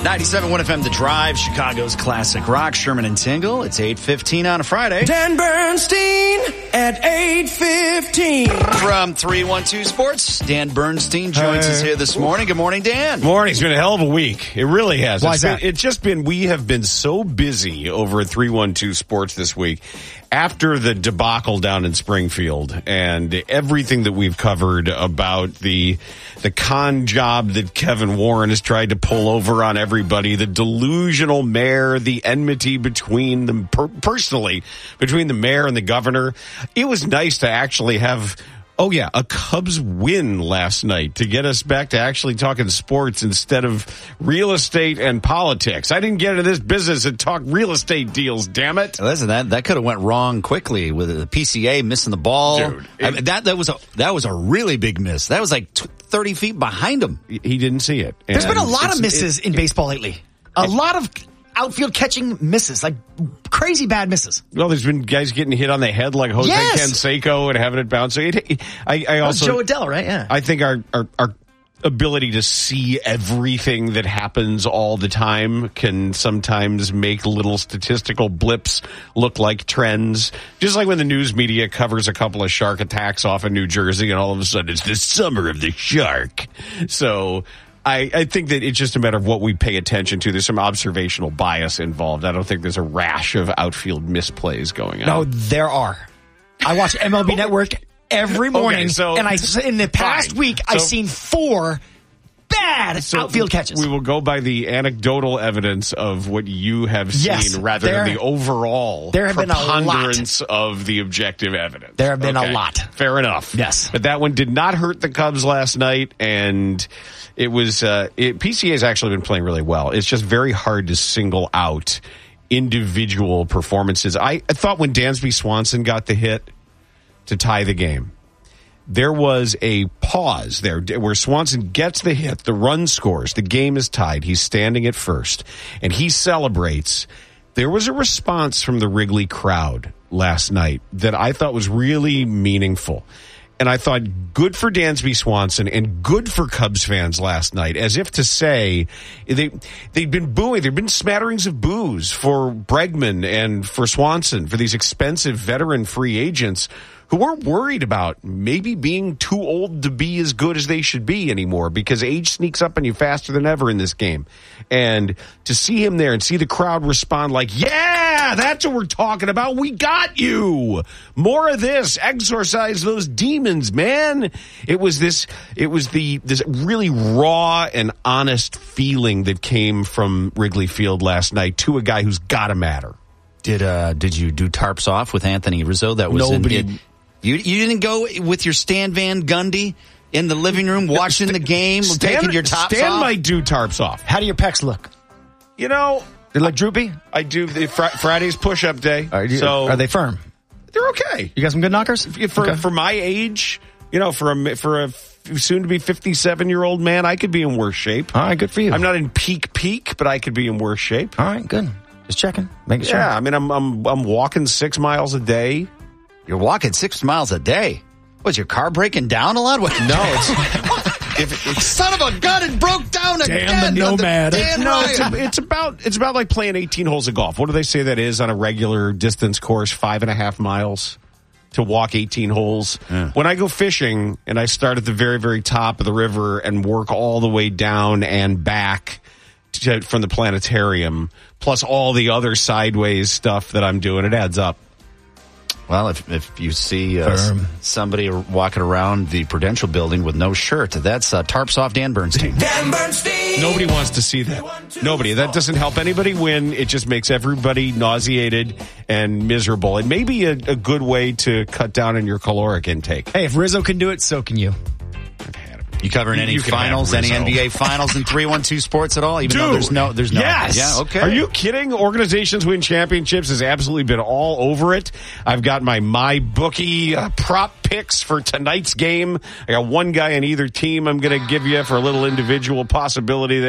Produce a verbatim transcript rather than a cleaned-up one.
ninety-seven point one F M, The Drive, Chicago's classic rock, Sherman and Tingle. It's eight fifteen on a Friday. Dan Bernstein at eight fifteen. From three one two Sports, Dan Bernstein joins us here this morning. Good morning, Dan. Morning. It's been a hell of a week. It really has. Why It's is been, that? It's just been, we have been so busy over at three one two Sports this week. After the debacle down in Springfield and everything that we've covered about the the con job that Kevin Warren has tried to pull over on everybody, the delusional mayor, the enmity between them per- personally between the mayor and the governor, it was nice to actually have, oh yeah, a Cubs win last night to get us back to actually talking sports instead of real estate and politics. I didn't get into this business and talk real estate deals, damn it. Listen, that that could have went wrong quickly with the P C A missing the ball. Dude, it, I mean, that that was a that was a really big miss. That was like t- thirty feet behind him. He didn't see it. There's And been a lot it's- of misses it- in baseball lately. A lot of outfield catching misses, like crazy bad misses. Well, there's been guys getting hit on the head like Jose Yes. Canseco and having it bounce. It, it, I, I also, Joe Adele, right? Yeah. I think our, our our ability to see everything that happens all the time can sometimes make little statistical blips look like trends. Just like when the news media covers a couple of shark attacks off in New Jersey, and all of a sudden it's the summer of the shark. So I, I think that it's just a matter of what we pay attention to. There's some observational bias involved. I don't think there's a rash of outfield misplays going on. No, there are. I watch M L B Network every morning, Okay, so- and I in the past Fine. week I've So- seen four bad So outfield catches. We will go by the anecdotal evidence of what you have seen Yes, rather there- than the overall there have been a lot. preponderance of the objective evidence. There have been a Okay, lot. Fair enough. Yes. But that one did not hurt the Cubs last night, and it was uh, it, P C A has actually been playing really well. It's just very hard to single out individual performances. I, I thought when Dansby Swanson got the hit to tie the game, there was a pause there where Swanson gets the hit, the run scores, the game is tied. He's standing at first, and he celebrates. There was a response from the Wrigley crowd last night that I thought was really meaningful. And I thought good for Dansby Swanson and good for Cubs fans last night, as if to say they, they've been booing. There have been smatterings of boos for Bregman and for Swanson, for these expensive veteran free agents who weren't worried about maybe being too old to be as good as they should be anymore, because age sneaks up on you faster than ever in this game. And to see him there and see the crowd respond like, yeah, that's what we're talking about. We got you. More of this. Exorcise those demons, man. It was this, it was the, this really raw and honest feeling that came from Wrigley Field last night to a guy who's gotta matter. Did uh did you do tarps off with Anthony Rizzo? That was Nobody- in, you you didn't go with your Stan Van Gundy in the living room watching the game, Stan, taking your tops Stan off? might do tarps off. How do your pecs look? You know, They look droopy. I do the fr- Friday's push-up day. Are, you, so are they firm? They're okay. You got some good knockers? For Okay. for my age, you know, for a for a soon to be fifty-seven year old man, I could be in worse shape. All right, good for you. I'm not in peak peak, but I could be in worse shape. All right, good. Just checking, making sure. Yeah, I mean, I'm I'm I'm walking six miles a day. You're walking six miles a day. Was your car breaking down a lot? What? No, it's if it's Son of a gun, it broke down again. the nomad. Dan no, it's, Ryan. a, it's about it's about like playing eighteen holes of golf. What do they say that is on a regular distance course? Five and a half miles to walk eighteen holes. Yeah. When I go fishing and I start at the very very top of the river and work all the way down and back to, from the planetarium, plus all the other sideways stuff that I'm doing, it adds up. Well, if if you see uh, Firm. somebody walking around the Prudential building with no shirt, that's uh, tarps off Dan Bernstein. Dan Bernstein. Nobody wants to see that. Nobody. That doesn't help anybody win. It just makes everybody nauseated and miserable. It may be a, a good way to cut down on your caloric intake. Hey, if Rizzo can do it, so can you. You covering any You can finals, have any Rizzo. N B A finals in three one two Sports at all? Even though Dude, there's no, there's no. Yes. Yeah. Okay. Are you kidding? Organizations win championships has absolutely been all over it. I've got my my bookie uh, prop picks for tonight's game. I got one guy on either team. I'm going to give you for a little individual possibility there.